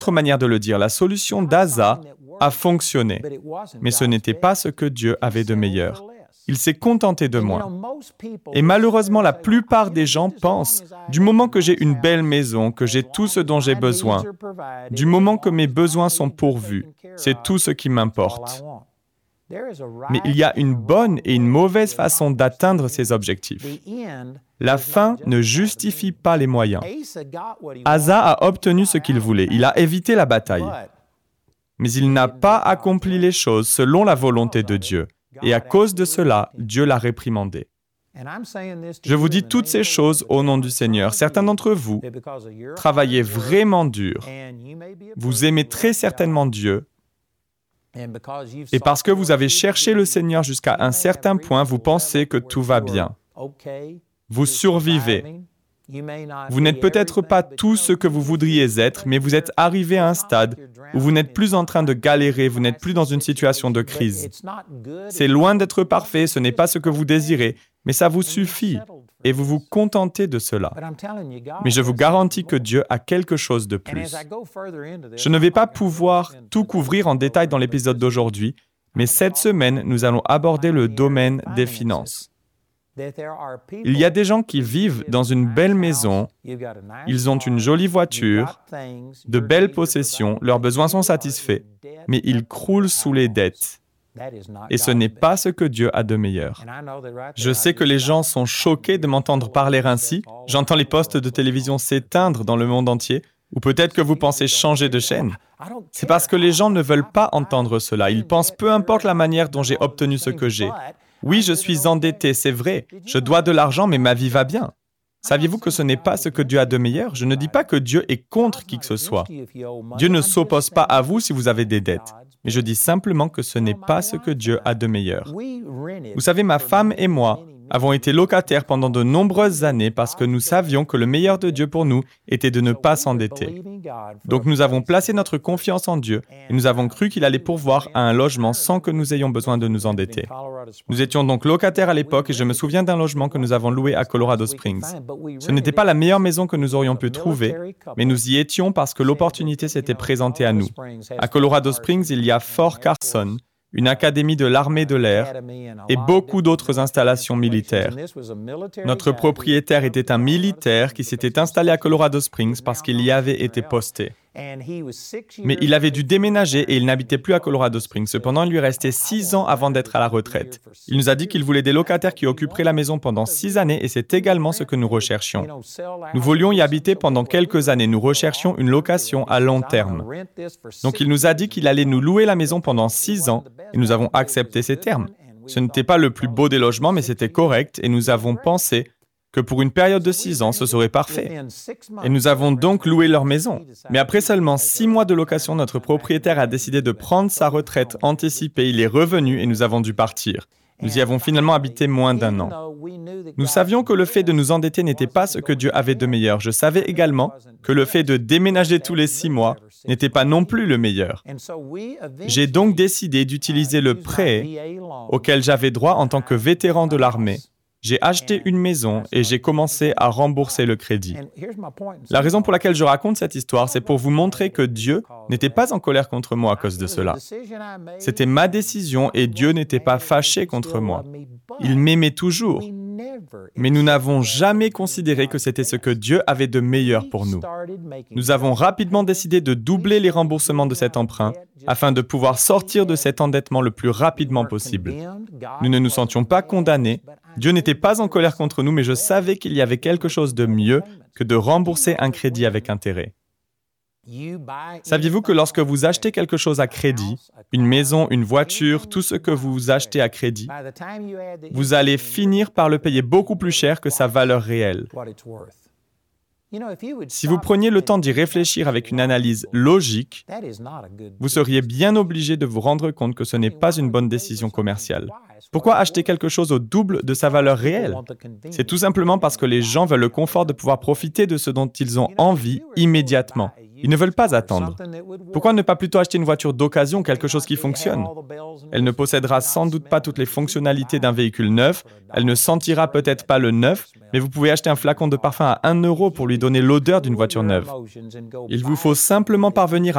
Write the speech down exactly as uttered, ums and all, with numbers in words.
autre manière de le dire, la solution d'Asa a fonctionné, mais ce n'était pas ce que Dieu avait de meilleur. Il s'est contenté de moi. Et malheureusement, la plupart des gens pensent, du moment que j'ai une belle maison, que j'ai tout ce dont j'ai besoin, du moment que mes besoins sont pourvus, c'est tout ce qui m'importe. Mais il y a une bonne et une mauvaise façon d'atteindre ces objectifs. La fin ne justifie pas les moyens. Asa a obtenu ce qu'il voulait, il a évité la bataille. Mais il n'a pas accompli les choses selon la volonté de Dieu. Et à cause de cela, Dieu l'a réprimandé. Je vous dis toutes ces choses au nom du Seigneur. Certains d'entre vous travaillez vraiment dur. Vous aimez très certainement Dieu. Et parce que vous avez cherché le Seigneur jusqu'à un certain point, vous pensez que tout va bien. Vous survivez. Vous n'êtes peut-être pas tout ce que vous voudriez être, mais vous êtes arrivé à un stade où vous n'êtes plus en train de galérer, vous n'êtes plus dans une situation de crise. C'est loin d'être parfait, ce n'est pas ce que vous désirez, mais ça vous suffit et vous vous contentez de cela. Mais je vous garantis que Dieu a quelque chose de plus. Je ne vais pas pouvoir tout couvrir en détail dans l'épisode d'aujourd'hui, mais cette semaine, nous allons aborder le domaine des finances. Il y a des gens qui vivent dans une belle maison, ils ont une jolie voiture, de belles possessions, leurs besoins sont satisfaits, mais ils croulent sous les dettes. Et ce n'est pas ce que Dieu a de meilleur. Je sais que les gens sont choqués de m'entendre parler ainsi. J'entends les postes de télévision s'éteindre dans le monde entier, ou peut-être que vous pensez changer de chaîne. C'est parce que les gens ne veulent pas entendre cela. Ils pensent peu importe la manière dont j'ai obtenu ce que j'ai. Oui, je suis endetté, c'est vrai. Je dois de l'argent, mais ma vie va bien. Saviez-vous que ce n'est pas ce que Dieu a de meilleur? Je ne dis pas que Dieu est contre qui que ce soit. Dieu ne s'oppose pas à vous si vous avez des dettes. Mais je dis simplement que ce n'est pas ce que Dieu a de meilleur. Vous savez, ma femme et moi avons été locataires pendant de nombreuses années parce que nous savions que le meilleur de Dieu pour nous était de ne pas s'endetter. Donc nous avons placé notre confiance en Dieu et nous avons cru qu'il allait pourvoir à un logement sans que nous ayons besoin de nous endetter. Nous étions donc locataires à l'époque et je me souviens d'un logement que nous avons loué à Colorado Springs. Ce n'était pas la meilleure maison que nous aurions pu trouver, mais nous y étions parce que l'opportunité s'était présentée à nous. À Colorado Springs, il y a Fort Carson, une académie de l'armée de l'air et beaucoup d'autres installations militaires. Notre propriétaire était un militaire qui s'était installé à Colorado Springs parce qu'il y avait été posté. Mais il avait dû déménager et il n'habitait plus à Colorado Springs. Cependant, il lui restait six ans avant d'être à la retraite. Il nous a dit qu'il voulait des locataires qui occuperaient la maison pendant six années et c'est également ce que nous recherchions. Nous voulions y habiter pendant quelques années. Nous recherchions une location à long terme. Donc il nous a dit qu'il allait nous louer la maison pendant six ans et nous avons accepté ces termes. Ce n'était pas le plus beau des logements, mais c'était correct et nous avons pensé que pour une période de six ans, ce serait parfait. Et nous avons donc loué leur maison. Mais après seulement six mois de location, notre propriétaire a décidé de prendre sa retraite anticipée. Il est revenu et nous avons dû partir. Nous y avons finalement habité moins d'un an. Nous savions que le fait de nous endetter n'était pas ce que Dieu avait de meilleur. Je savais également que le fait de déménager tous les six mois n'était pas non plus le meilleur. J'ai donc décidé d'utiliser le prêt auquel j'avais droit en tant que vétéran de l'armée. J'ai acheté une maison et j'ai commencé à rembourser le crédit. La raison pour laquelle je raconte cette histoire, c'est pour vous montrer que Dieu n'était pas en colère contre moi à cause de cela. C'était ma décision et Dieu n'était pas fâché contre moi. Il m'aimait toujours. Mais nous n'avons jamais considéré que c'était ce que Dieu avait de meilleur pour nous. Nous avons rapidement décidé de doubler les remboursements de cet emprunt afin de pouvoir sortir de cet endettement le plus rapidement possible. Nous ne nous sentions pas condamnés. Dieu n'était pas en colère contre nous, mais je savais qu'il y avait quelque chose de mieux que de rembourser un crédit avec intérêt. Saviez-vous que lorsque vous achetez quelque chose à crédit, une maison, une voiture, tout ce que vous achetez à crédit, vous allez finir par le payer beaucoup plus cher que sa valeur réelle. Si vous preniez le temps d'y réfléchir avec une analyse logique, vous seriez bien obligé de vous rendre compte que ce n'est pas une bonne décision commerciale. Pourquoi acheter quelque chose au double de sa valeur réelle? C'est tout simplement parce que les gens veulent le confort de pouvoir profiter de ce dont ils ont envie immédiatement. Ils ne veulent pas attendre. Pourquoi ne pas plutôt acheter une voiture d'occasion, quelque chose qui fonctionne? Elle ne possédera sans doute pas toutes les fonctionnalités d'un véhicule neuf, elle ne sentira peut-être pas le neuf, mais vous pouvez acheter un flacon de parfum à un euro pour lui donner l'odeur d'une voiture neuve. Il vous faut simplement parvenir à